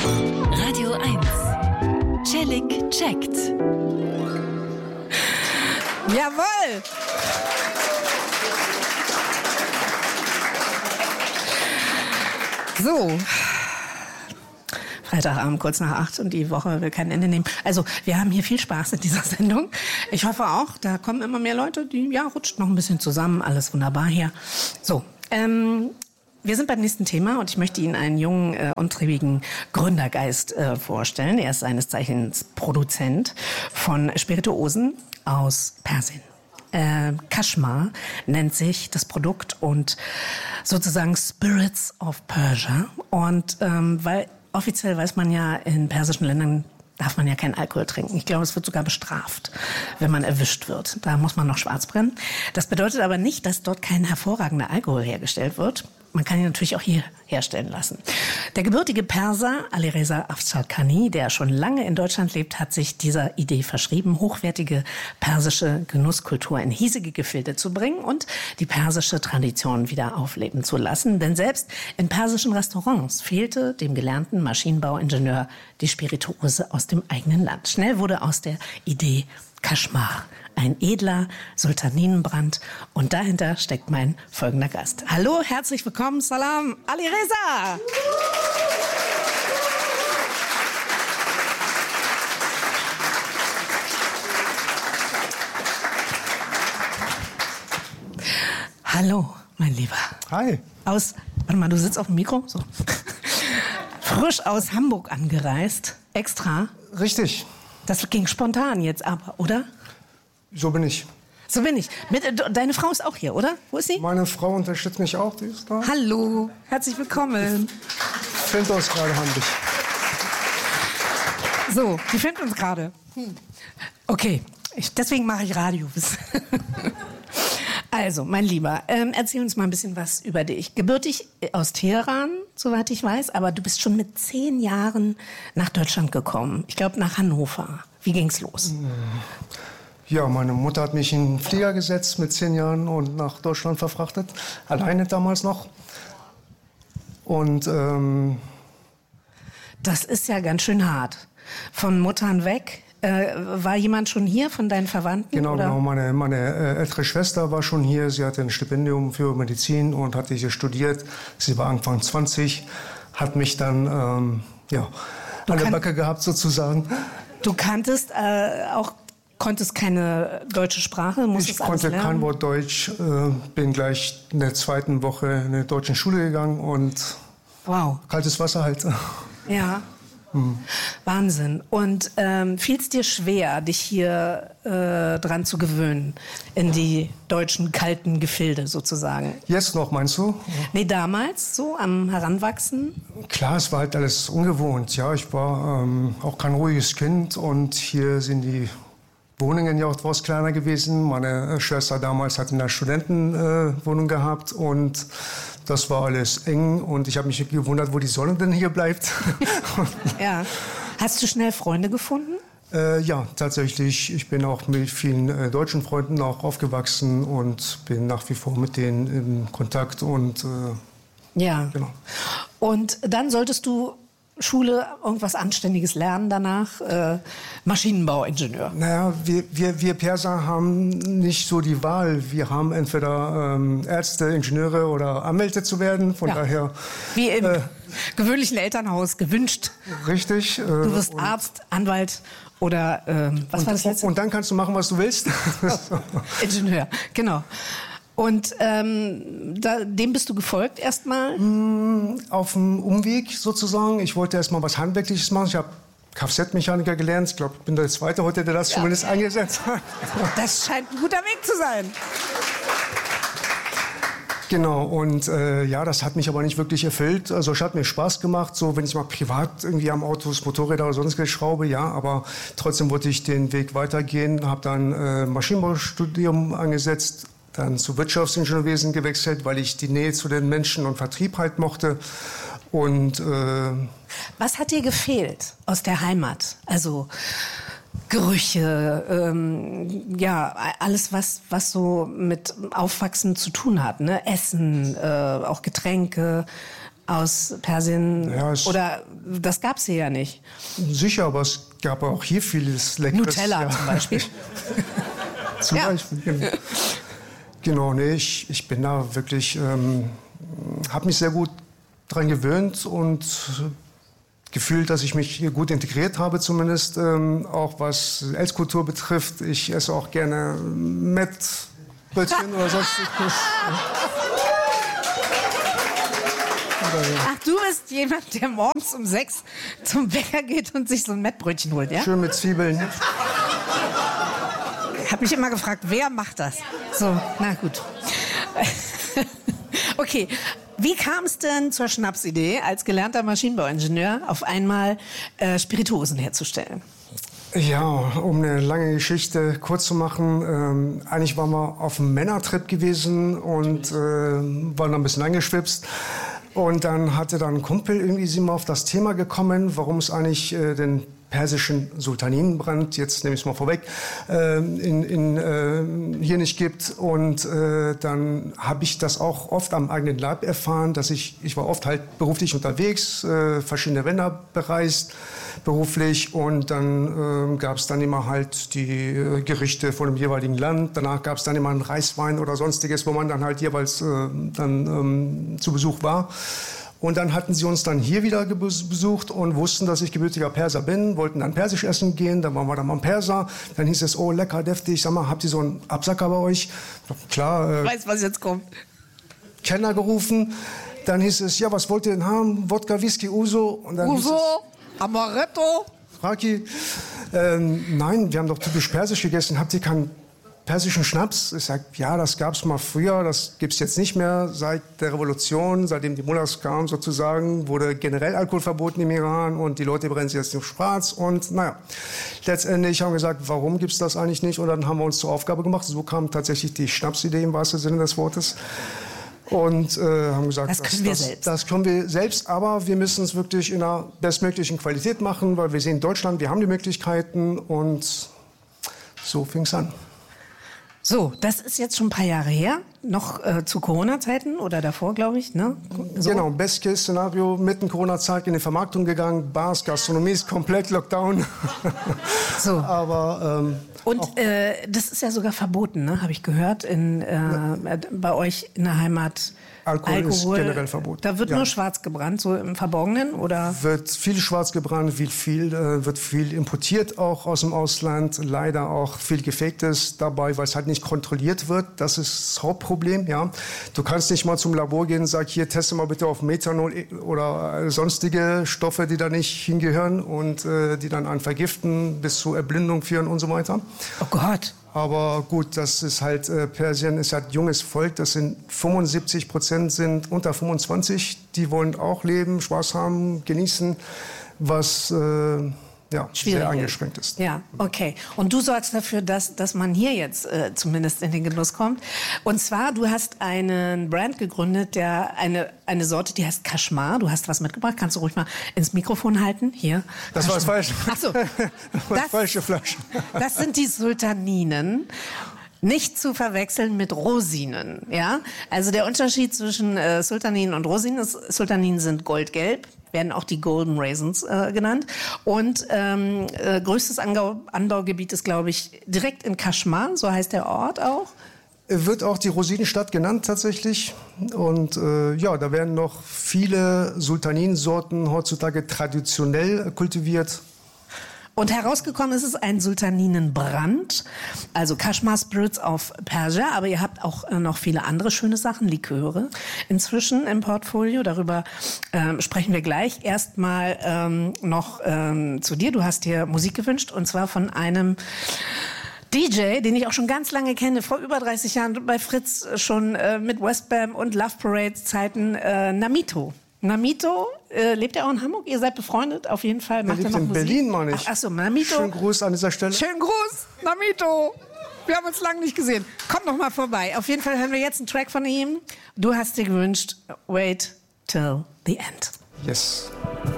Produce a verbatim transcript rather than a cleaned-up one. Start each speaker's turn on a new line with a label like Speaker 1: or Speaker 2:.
Speaker 1: Radio eins. Celik checkt.
Speaker 2: Jawohl! So. Freitagabend, kurz nach acht und die Woche will kein Ende nehmen. Also, wir haben hier viel Spaß in dieser Sendung. Ich hoffe auch, da kommen immer mehr Leute, die, ja, rutscht noch ein bisschen zusammen. Alles wunderbar hier. So, ähm, wir sind beim nächsten Thema und ich möchte Ihnen einen jungen, äh, untriebigen Gründergeist äh, vorstellen. Er ist seines Zeichens Produzent von Spirituosen aus Persien. Äh, Kashmar nennt sich das Produkt und sozusagen Spirits of Persia. Und ähm, weil offiziell weiß man ja, in persischen Ländern darf man ja keinen Alkohol trinken. Ich glaube, es wird sogar bestraft, wenn man erwischt wird. Da muss man noch schwarz brennen. Das bedeutet aber nicht, dass dort kein hervorragender Alkohol hergestellt wird. Man kann ihn natürlich auch hier herstellen lassen. Der gebürtige Perser Alireza Afshar-Khani, der schon lange in Deutschland lebt, hat sich dieser Idee verschrieben, hochwertige persische Genusskultur in hiesige Gefilde zu bringen und die persische Tradition wieder aufleben zu lassen. Denn selbst in persischen Restaurants fehlte dem gelernten Maschinenbauingenieur die Spirituose aus dem eigenen Land. Schnell wurde aus der Idee Kashmar ein edler Sultaninenbrand. Und dahinter steckt mein folgender Gast. Hallo, herzlich willkommen, Salam, Alireza! Hallo, mein Lieber.
Speaker 3: Hi.
Speaker 2: Aus, warte mal, du sitzt auf dem Mikro? So. Frisch aus Hamburg angereist, extra.
Speaker 3: Richtig.
Speaker 2: Das ging spontan jetzt aber, oder?
Speaker 3: So bin ich.
Speaker 2: So bin ich. Mit, deine Frau ist auch hier, oder? Wo ist sie?
Speaker 3: Meine Frau unterstützt mich auch, die ist da.
Speaker 2: Hallo, herzlich willkommen.
Speaker 3: Filmt uns gerade heimlich.
Speaker 2: So, die filmt uns gerade. Okay, ich, deswegen mache ich Radio. Also, mein Lieber, ähm, erzähl uns mal ein bisschen was über dich. Gebürtig aus Teheran, soweit ich weiß, aber du bist schon mit zehn Jahren nach Deutschland gekommen. Ich glaube, nach Hannover. Wie ging's los?
Speaker 3: Ja, meine Mutter hat mich in den Flieger gesetzt mit zehn Jahren und nach Deutschland verfrachtet. Alleine damals noch. Und ähm,
Speaker 2: das ist ja ganz schön hart. Von Muttern weg. Äh, war jemand schon hier von deinen Verwandten?
Speaker 3: Genau,
Speaker 2: oder?
Speaker 3: genau. Meine, meine äh, ältere Schwester war schon hier. Sie hatte ein Stipendium für Medizin und hatte hier studiert. Sie war Anfang zwanzig, hat mich dann ähm, ja, an der Backe gehabt sozusagen.
Speaker 2: Du kanntest äh, auch, konntest keine deutsche Sprache?
Speaker 3: Ich konnte kein Wort Deutsch, äh, bin gleich in der zweiten Woche in eine deutsche Schule gegangen und
Speaker 2: wow.
Speaker 3: Kaltes Wasser halt.
Speaker 2: Ja. Hm. Wahnsinn. Und ähm, fiel es dir schwer, dich hier äh, dran zu gewöhnen, in die deutschen kalten Gefilde sozusagen?
Speaker 3: Jetzt noch, meinst du?
Speaker 2: Nee, damals so am Heranwachsen?
Speaker 3: Klar, es war halt alles ungewohnt. Ja, ich war ähm, auch kein ruhiges Kind und hier sind die Wohnungen ja auch etwas kleiner gewesen. Meine Schwester damals hat eine Studentenwohnung äh, gehabt und das war alles eng und ich habe mich gewundert, wo die Sonne denn hier bleibt.
Speaker 2: Ja. Hast du schnell Freunde gefunden?
Speaker 3: Äh, ja, tatsächlich. Ich bin auch mit vielen äh, deutschen Freunden auch aufgewachsen und bin nach wie vor mit denen in Kontakt und äh,
Speaker 2: ja.
Speaker 3: Genau.
Speaker 2: Und dann solltest du Schule, irgendwas Anständiges lernen danach, äh, Maschinenbauingenieur.
Speaker 3: Naja, wir, wir, wir Perser haben nicht so die Wahl. Wir haben entweder ähm, Ärzte, Ingenieure oder Anwälte zu werden. Von
Speaker 2: ja.
Speaker 3: daher.
Speaker 2: Wie im
Speaker 3: äh,
Speaker 2: gewöhnlichen Elternhaus gewünscht.
Speaker 3: Richtig. Äh,
Speaker 2: du wirst Arzt, Anwalt oder ähm, was
Speaker 3: und,
Speaker 2: war das letzte?
Speaker 3: Und dann kannst du machen, was du willst.
Speaker 2: Ingenieur, genau. Und ähm, da, dem bist du gefolgt erstmal?
Speaker 3: Mm, auf dem Umweg sozusagen. Ich wollte erstmal was Handwerkliches machen. Ich habe Kfz-Mechaniker gelernt. Ich glaube, ich bin der Zweite heute, der das ja. zumindest eingesetzt hat.
Speaker 2: Das scheint ein guter Weg zu sein.
Speaker 3: Genau, und äh, ja, das hat mich aber nicht wirklich erfüllt. Also es hat mir Spaß gemacht, so wenn ich mal privat irgendwie am Autos, Motorräder oder sonstiges schraube, ja, aber trotzdem wollte ich den Weg weitergehen, habe dann äh, Maschinenbaustudium angesetzt, dann zu Wirtschaftsingenieurwesen gewechselt, weil ich die Nähe zu den Menschen und Vertrieb halt mochte. Und äh,
Speaker 2: was hat dir gefehlt aus der Heimat? Also Gerüche, ähm, ja, alles, was, was so mit Aufwachsen zu tun hat, ne? Essen, äh, auch Getränke. aus Persien?
Speaker 3: Ja,
Speaker 2: Oder das gab es hier ja nicht.
Speaker 3: Sicher, aber es gab auch hier vieles Leckeres.
Speaker 2: Nutella
Speaker 3: ja.
Speaker 2: zum Beispiel.
Speaker 3: zum
Speaker 2: Ja.
Speaker 3: Beispiel, genau. Genau, nee, ich, ich bin da wirklich, ähm, habe mich sehr gut dran gewöhnt und gefühlt, dass ich mich hier gut integriert habe zumindest, ähm, auch was Esskultur betrifft. Ich esse auch gerne Mettbrötchen oder sonstiges.
Speaker 2: Ach, du bist jemand, der morgens um sechs zum Bäcker geht und sich so ein Mettbrötchen holt, ja?
Speaker 3: Schön mit Zwiebeln.
Speaker 2: Ich habe mich immer gefragt, wer macht das? So, na gut. Okay, wie kam es denn zur Schnapsidee, als gelernter Maschinenbauingenieur auf einmal äh, Spirituosen herzustellen?
Speaker 3: Ja, um eine lange Geschichte kurz zu machen, ähm, eigentlich waren wir auf einem Männertrip gewesen und äh, waren da ein bisschen angeschwipst. Und dann hatte dann ein Kumpel irgendwie sind wir auf das Thema gekommen, warum es eigentlich äh, den persischen Sultaninenbrand, jetzt nehme ich es mal vorweg, äh, in, in, äh, hier nicht gibt. Und äh, dann habe ich das auch oft am eigenen Leib erfahren, dass ich, ich war oft halt beruflich unterwegs, äh, verschiedene Länder bereist, beruflich. Und dann äh, gab es dann immer halt die äh, Gerichte von dem jeweiligen Land. Danach gab es dann immer einen Reiswein oder sonstiges, wo man dann halt jeweils äh, dann ähm, zu Besuch war. Und dann hatten sie uns dann hier wieder besucht und wussten, dass ich gebürtiger Perser bin, wollten dann Persisch essen gehen, dann waren wir dann mal Perser. Dann hieß es, oh lecker, deftig, sag mal, habt ihr so einen Absacker bei euch? Klar. Äh,
Speaker 2: Ich weiß, was jetzt kommt.
Speaker 3: Kellner gerufen, dann hieß es, ja, was wollt ihr denn haben? Wodka, Whisky, Uso? Und dann
Speaker 2: Uso, Amaretto.
Speaker 3: Raki. Ähm, nein, wir haben doch typisch Persisch gegessen. Habt ihr keinen persischen Schnaps? Ich sage, ja, das gab es mal früher, das gibt es jetzt nicht mehr. Seit der Revolution, seitdem die Mullahs kamen sozusagen, wurde generell Alkohol verboten im Iran und die Leute brennen sich jetzt im Schwarz. Und naja, letztendlich haben wir gesagt, warum gibt es das eigentlich nicht? Und dann haben wir uns zur Aufgabe gemacht. So kam tatsächlich die Schnapsidee im wahrsten Sinne des Wortes. Und äh, haben gesagt,
Speaker 2: das können
Speaker 3: das,
Speaker 2: wir
Speaker 3: das,
Speaker 2: selbst.
Speaker 3: Das können wir selbst, aber wir müssen es wirklich in einer bestmöglichen Qualität machen, weil wir sehen in Deutschland, wir haben die Möglichkeiten und so fing es an.
Speaker 2: So, das ist jetzt schon ein paar Jahre her, noch äh, zu Corona-Zeiten oder davor, glaube ich, ne? So.
Speaker 3: Genau, Best-Case-Szenario, mitten Corona-Zeit in die Vermarktung gegangen, Bars, Gastronomie ist komplett Lockdown.
Speaker 2: So.
Speaker 3: Aber ähm,
Speaker 2: Und äh, das ist ja sogar verboten, ne? Habe ich gehört, in, äh, ja. bei euch in der Heimat.
Speaker 3: Alkohol,
Speaker 2: Alkohol
Speaker 3: ist generell verboten.
Speaker 2: Da wird
Speaker 3: ja.
Speaker 2: nur schwarz gebrannt, so im Verborgenen, oder?
Speaker 3: Wird viel schwarz gebrannt, wird viel, äh, wird viel importiert auch aus dem Ausland. Leider auch viel Gefaktes dabei, weil es halt nicht kontrolliert wird. Das ist das Hauptproblem, ja. Du kannst nicht mal zum Labor gehen und sagen, hier, teste mal bitte auf Methanol oder sonstige Stoffe, die da nicht hingehören und äh, die dann an Vergiften bis zu Erblindung führen und so weiter.
Speaker 2: Oh Gott.
Speaker 3: Aber gut, das ist halt, äh, Persien ist halt junges Volk, das sind fünfundsiebzig Prozent sind unter fünfundzwanzig, die wollen auch leben, Spaß haben, genießen, was äh, ja, sehr eingeschränkt ist.
Speaker 2: Ja, okay. Und du sorgst dafür, dass, dass man hier jetzt äh, zumindest in den Genuss kommt. Und zwar, du hast einen Brand gegründet, der eine, eine Sorte, die heißt Kashmar. Du hast was mitgebracht, kannst du ruhig mal ins Mikrofon halten. Hier.
Speaker 3: Das war das falsche.
Speaker 2: Ach so.
Speaker 3: Das war das falsche Flasche.
Speaker 2: Das sind die Sultaninen. Nicht zu verwechseln mit Rosinen, ja? Also der Unterschied zwischen äh, Sultaninen und Rosinen ist, Sultaninen sind goldgelb, werden auch die Golden Raisins äh, genannt. Und ähm, äh, größtes Anbau, Anbaugebiet ist, glaube ich, direkt in Kashmar, so heißt der Ort auch.
Speaker 3: Wird auch die Rosinenstadt genannt tatsächlich. Und äh, ja, da werden noch viele Sultaninsorten heutzutage traditionell kultiviert.
Speaker 2: Und herausgekommen ist es ein Sultaninenbrand, also Kashmar Spirits auf Persia, aber ihr habt auch äh, noch viele andere schöne Sachen, Liköre inzwischen im Portfolio, darüber ähm, sprechen wir gleich. Erstmal ähm, noch ähm, zu dir, du hast dir Musik gewünscht und zwar von einem D J, den ich auch schon ganz lange kenne, vor über dreißig Jahren bei Fritz schon äh, mit Westbam und Love Parade Zeiten, äh, Namito. Namito, äh, lebt er auch in Hamburg? Ihr seid befreundet, auf jeden Fall. Macht
Speaker 3: er lebt
Speaker 2: er noch
Speaker 3: in
Speaker 2: Musik?
Speaker 3: Berlin, meine ich.
Speaker 2: Ach, ach so, Namito.
Speaker 3: Schönen Gruß an dieser Stelle.
Speaker 2: Schönen Gruß, Namito. Wir haben uns lange nicht gesehen. Kommt noch mal vorbei. Auf jeden Fall hören wir jetzt einen Track von ihm. Du hast dir gewünscht, Wait Till the End.
Speaker 3: Yes.